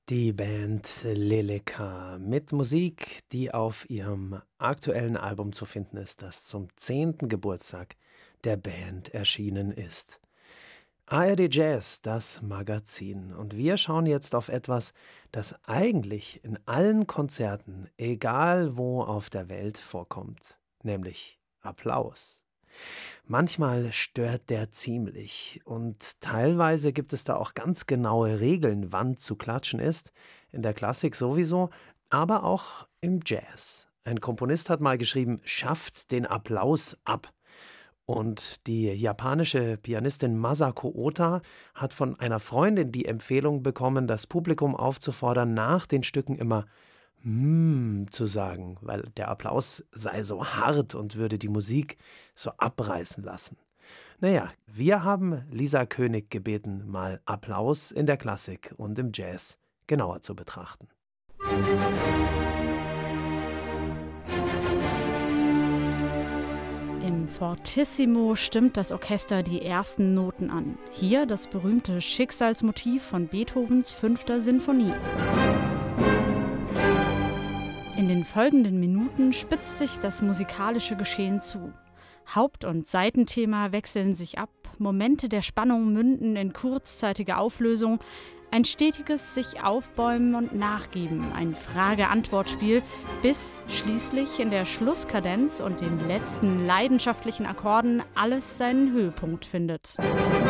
Die Band Leleka mit Musik, die auf ihrem aktuellen Album zu finden ist, das zum 10. Geburtstag der Band erschienen ist. ARD Jazz, das Magazin. Und wir schauen jetzt auf etwas, das eigentlich in allen Konzerten, egal wo auf der Welt, vorkommt, nämlich Applaus. Manchmal stört der ziemlich und teilweise gibt es da auch ganz genaue Regeln, wann zu klatschen ist, in der Klassik sowieso, aber auch im Jazz. Ein Komponist hat mal geschrieben: „Schafft den Applaus ab." Und die japanische Pianistin Masako Ota hat von einer Freundin die Empfehlung bekommen, das Publikum aufzufordern, nach den Stücken immer zu sagen, weil der Applaus sei so hart und würde die Musik so abreißen lassen. Naja, wir haben Lisa König gebeten, mal Applaus in der Klassik und im Jazz genauer zu betrachten. Im Fortissimo stimmt das Orchester die ersten Noten an. Hier das berühmte Schicksalsmotiv von Beethovens 5. Sinfonie. In den folgenden Minuten spitzt sich das musikalische Geschehen zu. Haupt- und Seitenthema wechseln sich ab, Momente der Spannung münden in kurzzeitige Auflösung, ein stetiges sich aufbäumen und nachgeben, ein Frage-Antwort-Spiel, bis schließlich in der Schlusskadenz und den letzten leidenschaftlichen Akkorden alles seinen Höhepunkt findet.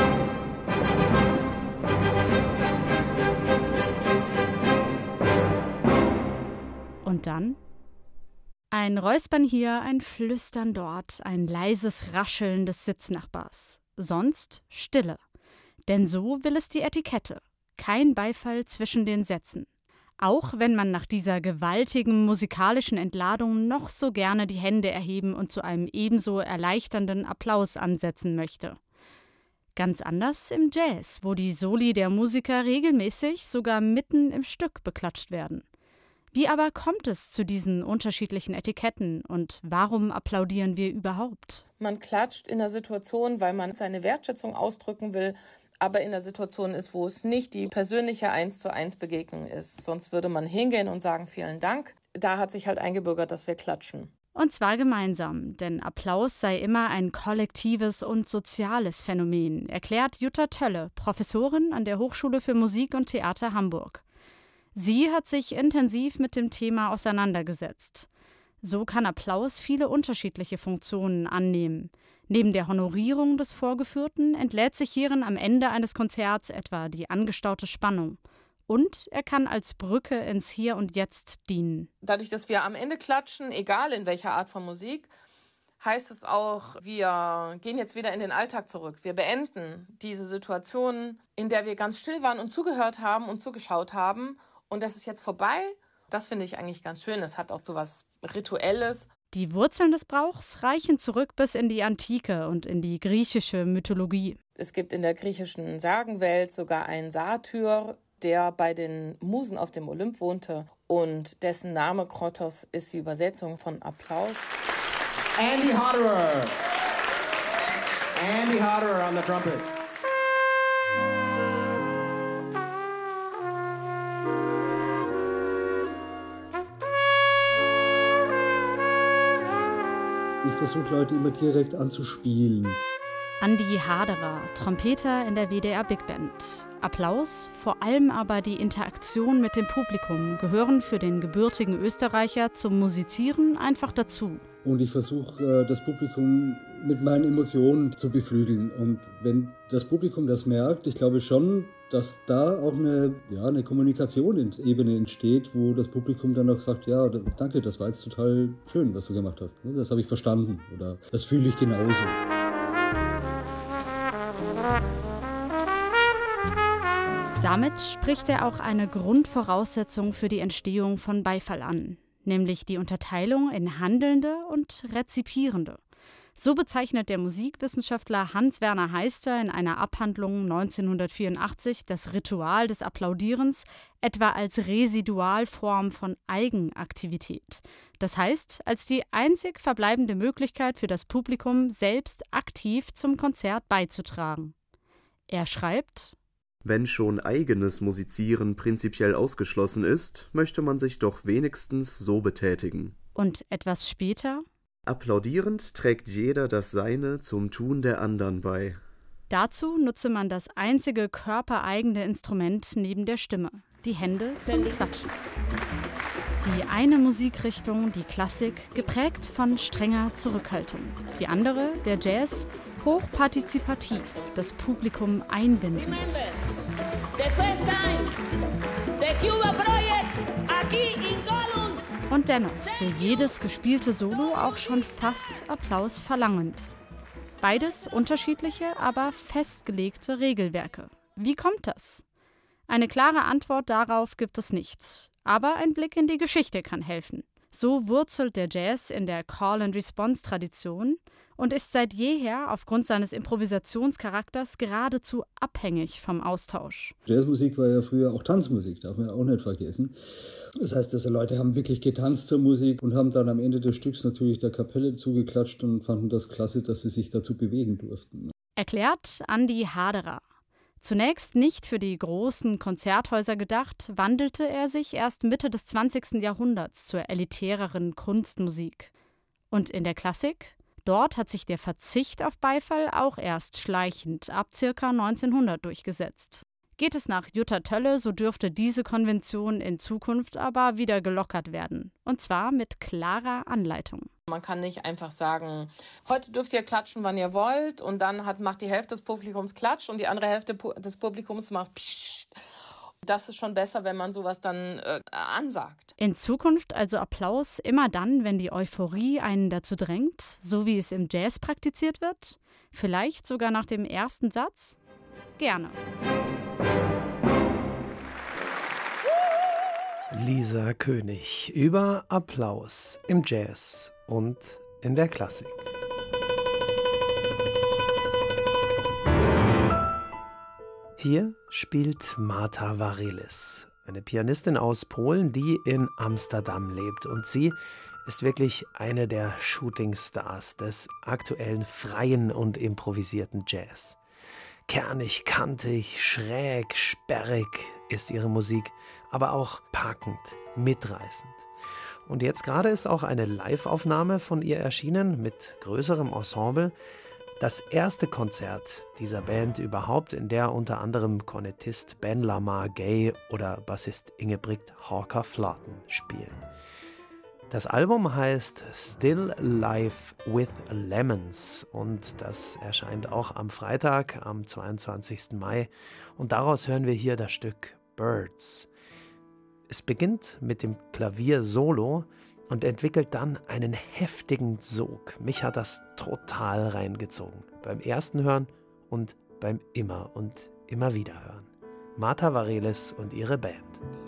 Und dann? Ein Räuspern hier, ein Flüstern dort, ein leises Rascheln des Sitznachbars. Sonst Stille. Denn so will es die Etikette. Kein Beifall zwischen den Sätzen. Auch wenn man nach dieser gewaltigen musikalischen Entladung noch so gerne die Hände erheben und zu einem ebenso erleichternden Applaus ansetzen möchte. Ganz anders im Jazz, wo die Soli der Musiker regelmäßig sogar mitten im Stück beklatscht werden. Wie aber kommt es zu diesen unterschiedlichen Etiketten und warum applaudieren wir überhaupt? Man klatscht in der Situation, weil man seine Wertschätzung ausdrücken will, aber in der Situation ist, wo es nicht die persönliche 1:1 Begegnung ist. Sonst würde man hingehen und sagen, vielen Dank. Da hat sich halt eingebürgert, dass wir klatschen. Und zwar gemeinsam, denn Applaus sei immer ein kollektives und soziales Phänomen, erklärt Jutta Tölle, Professorin an der Hochschule für Musik und Theater Hamburg. Sie hat sich intensiv mit dem Thema auseinandergesetzt. So kann Applaus viele unterschiedliche Funktionen annehmen. Neben der Honorierung des Vorgeführten entlädt sich hierin am Ende eines Konzerts etwa die angestaute Spannung. Und er kann als Brücke ins Hier und Jetzt dienen. Dadurch, dass wir am Ende klatschen, egal in welcher Art von Musik, heißt es auch, wir gehen jetzt wieder in den Alltag zurück. Wir beenden diese Situation, in der wir ganz still waren und zugehört haben und zugeschaut haben. Und das ist jetzt vorbei. Das finde ich eigentlich ganz schön. Es hat auch so was Rituelles. Die Wurzeln des Brauchs reichen zurück bis in die Antike und in die griechische Mythologie. Es gibt in der griechischen Sagenwelt sogar einen Satyr, der bei den Musen auf dem Olymp wohnte. Und dessen Name Krotos ist die Übersetzung von Applaus. Andy Hodderer. Andy Hodderer on the trumpet. Ich versuche Leute immer direkt anzuspielen. Andy Haderer, Trompeter in der WDR Big Band. Applaus, vor allem aber die Interaktion mit dem Publikum gehören für den gebürtigen Österreicher zum Musizieren einfach dazu. Und ich versuche, das Publikum mit meinen Emotionen zu beflügeln. Und wenn das Publikum das merkt, ich glaube schon, dass da auch eine Kommunikationsebene entsteht, wo das Publikum dann auch sagt, ja, danke, das war jetzt total schön, was du gemacht hast. Das habe ich verstanden oder das fühle ich genauso. Damit spricht er auch eine Grundvoraussetzung für die Entstehung von Beifall an, nämlich die Unterteilung in Handelnde und Rezipierende. So bezeichnet der Musikwissenschaftler Hans-Werner Heister in einer Abhandlung 1984 das Ritual des Applaudierens etwa als Residualform von Eigenaktivität. Das heißt, als die einzig verbleibende Möglichkeit für das Publikum, selbst aktiv zum Konzert beizutragen. Er schreibt: Wenn schon eigenes Musizieren prinzipiell ausgeschlossen ist, möchte man sich doch wenigstens so betätigen. Und etwas später? Applaudierend trägt jeder das Seine zum Tun der anderen bei. Dazu nutze man das einzige körpereigene Instrument neben der Stimme, die Hände zum Klatschen. Die eine Musikrichtung, die Klassik, geprägt von strenger Zurückhaltung. Die andere, der Jazz, hochpartizipativ, das Publikum einbindend. Und dennoch für jedes gespielte Solo auch schon fast Applaus verlangend. Beides unterschiedliche, aber festgelegte Regelwerke. Wie kommt das? Eine klare Antwort darauf gibt es nicht. Aber ein Blick in die Geschichte kann helfen. So wurzelt der Jazz in der Call-and-Response-Tradition und ist seit jeher aufgrund seines Improvisationscharakters geradezu abhängig vom Austausch. Jazzmusik war ja früher auch Tanzmusik, darf man auch nicht vergessen. Das heißt, diese Leute haben wirklich getanzt zur Musik und haben dann am Ende des Stücks natürlich der Kapelle zugeklatscht und fanden das klasse, dass sie sich dazu bewegen durften. Erklärt Andi Haderer. Zunächst nicht für die großen Konzerthäuser gedacht, wandelte er sich erst Mitte des 20. Jahrhunderts zur elitäreren Kunstmusik. Und in der Klassik? Dort hat sich der Verzicht auf Beifall auch erst schleichend ab ca. 1900 durchgesetzt. Geht es nach Jutta Tölle, so dürfte diese Konvention in Zukunft aber wieder gelockert werden. Und zwar mit klarer Anleitung. Man kann nicht einfach sagen, heute dürft ihr klatschen, wann ihr wollt, und dann macht die Hälfte des Publikums Klatsch und die andere Hälfte des Publikums macht Psst. Das ist schon besser, wenn man sowas dann ansagt. In Zukunft also Applaus immer dann, wenn die Euphorie einen dazu drängt, so wie es im Jazz praktiziert wird? Vielleicht sogar nach dem ersten Satz? Gerne. Lisa König über Applaus im Jazz und in der Klassik. Hier spielt Marta Varelis, eine Pianistin aus Polen, die in Amsterdam lebt. Und sie ist wirklich eine der Shootingstars des aktuellen freien und improvisierten Jazz. Kernig, kantig, schräg, sperrig ist ihre Musik, aber auch packend, mitreißend. Und jetzt gerade ist auch eine Live-Aufnahme von ihr erschienen mit größerem Ensemble. Das erste Konzert dieser Band überhaupt, in der unter anderem Kornettist Ben Lamar Gay oder Bassist Ingebrigt Hawker-Flaten spielen. Das Album heißt Still Life with Lemons und das erscheint auch am Freitag, am 22. Mai. Und daraus hören wir hier das Stück Birds. Es beginnt mit dem Klavier-Solo und entwickelt dann einen heftigen Sog. Mich hat das total reingezogen. Beim ersten Hören und beim immer und immer wieder Hören. Marta Varelis und ihre Band.